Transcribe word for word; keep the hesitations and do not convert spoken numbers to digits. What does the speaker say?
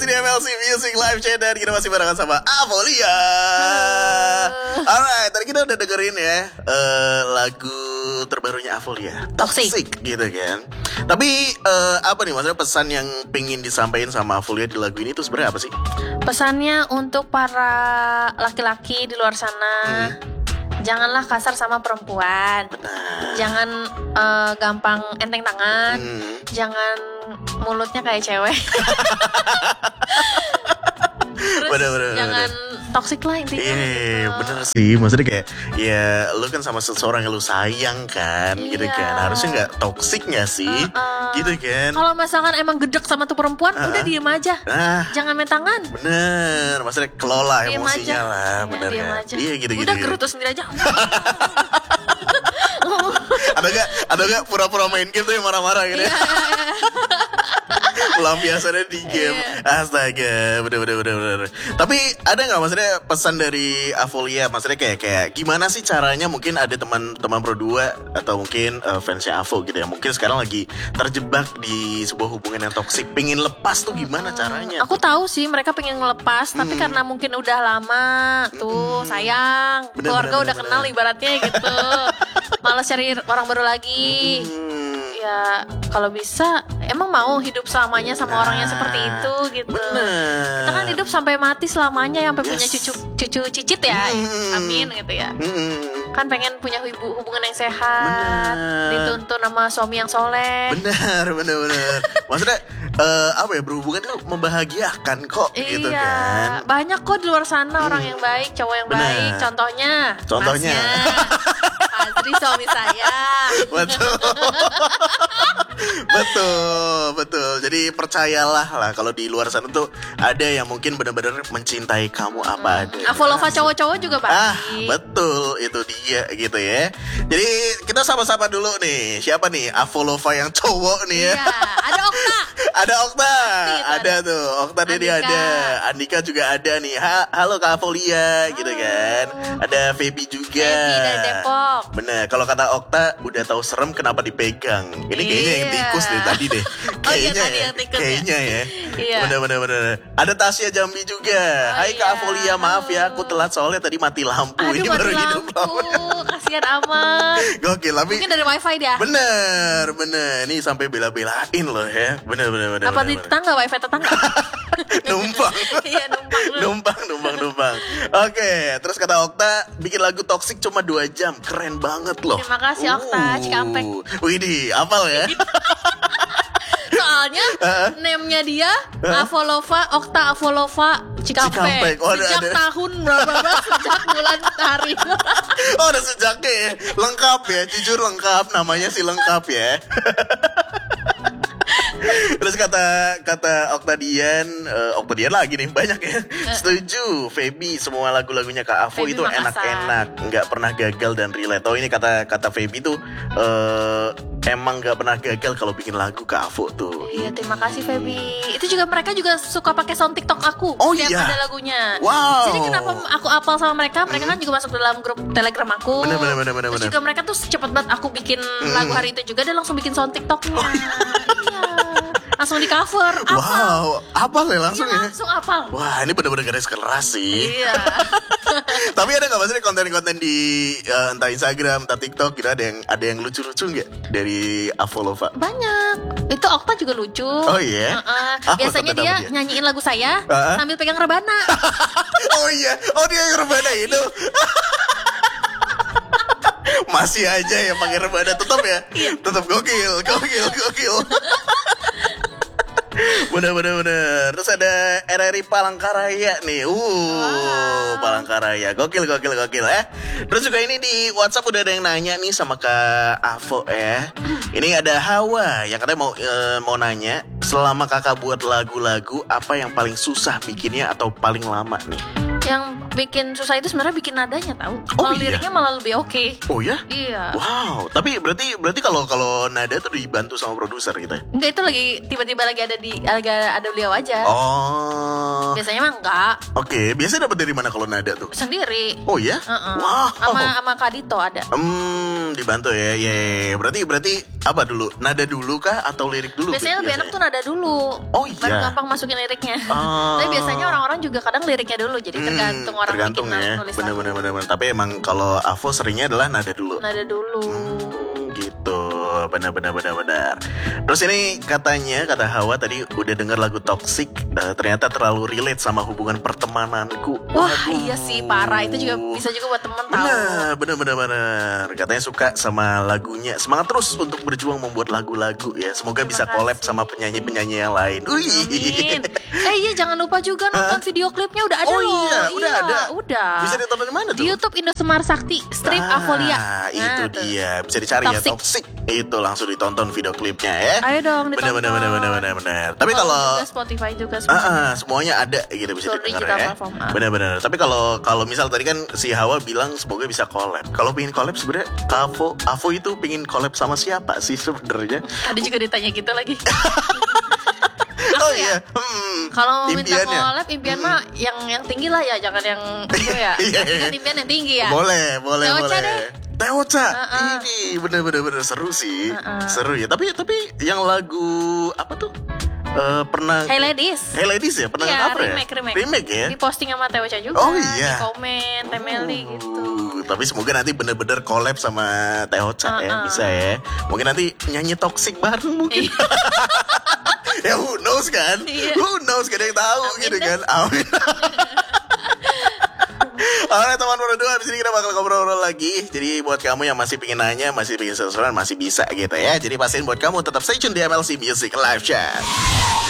masih di M L C Music Live Chat dan kita masih barengan sama Avolia. Alright, tadi kita udah dengerin ya uh, lagu terbarunya Avolia, Toxic, Toxic gitu kan. Tapi uh, apa nih maksudnya pesan yang pengen disampaikan sama Avolia di lagu ini tuh sebenarnya apa sih? Pesannya untuk para laki-laki di luar sana, hmm. janganlah kasar sama perempuan. Benar. Jangan uh, gampang enteng tangan. Hmm. Jangan mulutnya kayak cewek. Terus bener, bener, jangan bener. toxic lah intinya. Iya, gitu. bener sih. Maksudnya kayak ya lu kan sama seseorang yang lu sayang kan, iya. gitu kan. Harusnya nggak toxic nggak sih, uh-uh. gitu kan. Kalau misalkan emang gedek sama tuh perempuan, uh-uh. udah diem aja. Nah, jangan main tangan. Bener, maksudnya kelola diem emosinya aja. lah, bener ya, kan. Aja. Iya gitu-gitu. Udah gitu. gerutu sendiri aja. ada gak ada gak pura-pura main game tuh yang marah-marah gitu ya? Pelampiasannya di game. Astaga, bener-bener bener-bener. Tapi ada gak maksudnya pesan dari Avolia? Maksudnya kayak kayak gimana sih caranya? Mungkin ada teman-teman berdua atau mungkin uh, fansnya Avo gitu ya, mungkin sekarang lagi terjebak di sebuah hubungan yang toksik, pengen lepas tuh gimana caranya? Aku tahu sih mereka pengen ngelepas, hmm. tapi karena mungkin udah lama tuh hmm. sayang, bener, keluarga bener, udah bener, kenal bener. Ibaratnya gitu. Malas cari orang baru lagi. Hmm. Ya kalau bisa emang mau hidup selamanya sama nah, orang yang seperti itu gitu. Bener. Kita kan hidup sampai mati selamanya, sampai yes. punya cucu cucu cicit ya. Hmm. Amin gitu ya. Hmm. Kan pengen punya hubungan yang sehat, bener. Dituntun sama suami yang soleh. Benar, benar, benar. Maksudnya uh, apa ya, berhubungan itu membahagiakan kok iya, gitu kan. Banyak kok di luar sana hmm. orang yang baik, cowok yang bener. Baik. Contohnya, Contohnya. Azri suami saya. Betul. Betul, betul. Jadi percayalah lah kalau di luar sana tuh ada yang mungkin benar-benar mencintai kamu apa ada. Avolova cowok-cowok juga baik. Ah, betul, itu dia gitu ya. Jadi kita sama-sama dulu nih. Siapa nih Avolova yang cowok nih ya? Iya, ada Okta. Ada Okta. Gitu, ada tuh. Okta dia ada. Andika juga ada nih. Ha, halo Kak Avolia gitu kan. Ada Feby juga. Feby dari Depok. Bener, kalau kata Okta udah tahu serem kenapa dipegang. Ini iya. kayaknya yang tikus deh tadi deh. Kayaknya oh, iya, ya. tikus Kayaknya ya. Iya. Bener bener bener. Ada Tasya Jambi juga. Oh, Hai iya. Kak Avolia, maaf ya aku telat soalnya tadi mati lampu. Aduh, ini mati baru lampu. hidup lampu. Kasihan amat. Gokil, tapi mungkin dari wifi dia. Bener bener. Ini sampai bela-belain loh ya. Bener bener bener. Apa bener, di bener. tetangga, wifi tetangga? numpang. Iya numpang. numpang numpang numpang. Oke, terus kata Okta bikin lagu toksik cuma dua jam, keren banget loh. Terima kasih uh. Okta, Cikampek. Widih, apal ya. Soalnya uh-huh. name-nya dia uh-huh. Avolova, Okta Avolova Cikampek, Cikampek. Oh, ada, sejak ada. tahun berapa sejak bulan hari. Oh udah sejaknya ya. Lengkap ya, jujur lengkap, namanya sih lengkap ya. Terus kata kata Oktadian, uh, Oktadian lagi nih banyak ya. Setuju, Feby semua lagu-lagunya Kak Avo Feby itu Makassar. Enak-enak, nggak pernah gagal dan relate. Oh ini kata kata Feby tuh uh, emang nggak pernah gagal kalau bikin lagu Kak Avo tuh. Iya terima kasih Feby. Itu juga mereka juga suka pakai sound TikTok aku. Oh setiap iya. ada lagunya. Wow. Jadi kenapa aku apal sama mereka? Mereka hmm. kan juga masuk dalam grup Telegram aku. Bener bener bener bener. Terus juga mereka tuh cepet banget aku bikin hmm. lagu hari itu juga, dia langsung bikin sound TikToknya. Oh. Iya. Langsung di cover. Apal. Wow, apal ya langsung ya? Langsung apal. Wah, ini bener-bener garis keras sih. Iya. Tapi ada nggak maksudnya konten-konten di uh, entah Instagram, entah TikTok gitu, ada yang ada yang lucu-lucu nggak dari Avolova? Banyak. Itu Okta juga lucu. Oh iya. Yeah? Uh-uh. Biasanya dia, dia nyanyiin lagu saya uh-huh. sambil pegang rebana. Oh iya. Oh dia yang rebana itu. Masih aja ya pakai rebana, tetap ya. Tetap gokil, gokil, gokil. Bener-bener bener. Terus ada R R I Palangkaraya nih. Uh, wow. Palangkaraya. Gokil gokil gokil ya. Terus juga ini di WhatsApp udah ada yang nanya nih sama Kak Avo ya. Ini ada Hawa yang katanya mau e, mau nanya, selama Kakak buat lagu-lagu apa yang paling susah bikinnya atau paling lama nih? Yang bikin susah itu sebenarnya bikin nadanya tahu. Oh, Kalau iya? liriknya malah lebih oke. Oh ya? Iya. Wow, tapi berarti berarti kalau kalau nada tuh dibantu sama produser gitu ya? Enggak, itu lagi tiba-tiba lagi ada di lagi ada beliau aja. Oh. Biasanya mah enggak. Oke, biasanya dapat dari mana kalau nada tuh? Sendiri. Oh ya? Heeh. Wow. Sama sama Kak Dito ada. Hmm, dibantu ya. Ya, ya, ya. Berarti berarti apa dulu? Nada dulu kah atau lirik dulu? Biasanya lebih enak tuh nada dulu. Oh, iya. Baru gampang masukin liriknya. Oh. Tapi biasanya orang-orang juga kadang liriknya dulu. Jadi tergantung orang tergantung bikin ya. nulis Bener lagu. bener bener bener. Tapi emang kalau Avo seringnya adalah nada dulu. Nada dulu. Hmm, gitu. Benar benar benar benar. Terus ini katanya kata Hawa tadi udah denger lagu Toxic, eh, ternyata terlalu relate sama hubungan pertemananku. Wah, Waduh. iya sih, parah. Itu juga bisa juga buat temen tahu. Benar, benar, benar, benar. Katanya suka sama lagunya. Semangat terus untuk berjuang membuat lagu-lagu ya. Semoga Terima bisa kasih. collab sama penyanyi-penyanyi yang lain. Wih. Amin. Eh iya, jangan lupa juga nonton video klipnya udah ada Oh loh. iya, udah ada. Udah. Bisa ditonton di mana tuh? Di YouTube Indosemar Sakti strip Ah, Avolia. itu Nah, tuh. dia. Bisa dicari ya Toxic. Toxic. Itu langsung ditonton video klipnya ya. Ayo dong Benar, ditonton. benar, benar, benar, benar, benar. Tapi Follow kalau juga Spotify juga Ah, semua. ah, semuanya ada gitu bisa Seluruh didengar digital ya. platform, ah. Benar-benar. Tapi kalau kalau misal tadi kan si Hawa bilang semoga bisa collab. Kalau pengen collab sebenarnya Avo Avo itu pengen collab sama siapa sih sebenarnya? Ada juga ditanya gitu lagi. Oh ya? iya. Hmm, Kalau minta impiannya. collab, impian mah yang yang tinggi lah ya, jangan yang itu ya. Iya, iya. Kan impian yang tinggi ya. Boleh, boleh, Teocha boleh. deh. Teocha. Uh-uh. Ini bener-bener bener seru sih. Uh-uh. Seru ya. Tapi tapi yang lagu apa tuh? Eh, pernah Hey ladies. Hey Ladies ya? Pernah Iya, cover ya? remake, remake. Remake ya? Di posting sama Teocha juga. Oh, iya. Di komen, Temeli gitu. Uh, tapi semoga nanti bener-bener collab sama Teocha ya, Uh-uh. bisa ya. Mungkin nanti nyanyi Toxic bareng mungkin. Iya. Ya who knows kan? Iya. Who knows, gak ada yang tahu Amin gitu deh. kan. Amin. Alright teman berdua, abis ini kita bakal ngobrol-ngobrol lagi. Jadi buat kamu yang masih pingin nanya, masih pingin sesuatu, masih bisa gitu ya. Jadi pastiin buat kamu tetap stay tune di M L C Music Live Chat.